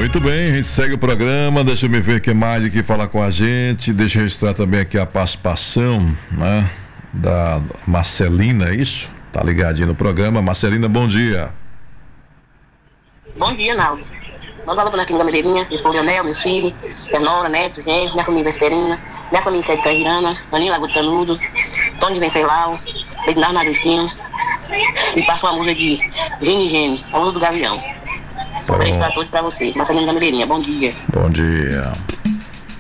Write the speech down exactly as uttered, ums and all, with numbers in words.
Muito bem, a gente segue o programa. Deixa eu me ver quem mais aqui falar com a gente. Deixa eu registrar também aqui a participação, né, da Marcelina, é isso? Tá ligadinho no programa. Marcelina, bom dia. Bom dia, Naldo. Manda alô aqui na Gameirinha, esposo Leonel, meus filhos, Fernora, Neto, Genro, minha família Vesperina, minha família Sede Cairana, Aninho Lago de Canudo, Tony de Venceslau, Bernardo Agostinho, e passa uma música de Gene Gene, a música do Gavião. Um beijo pra todos e pra vocês. Marcelina Gameirinha, bom dia. Bom dia.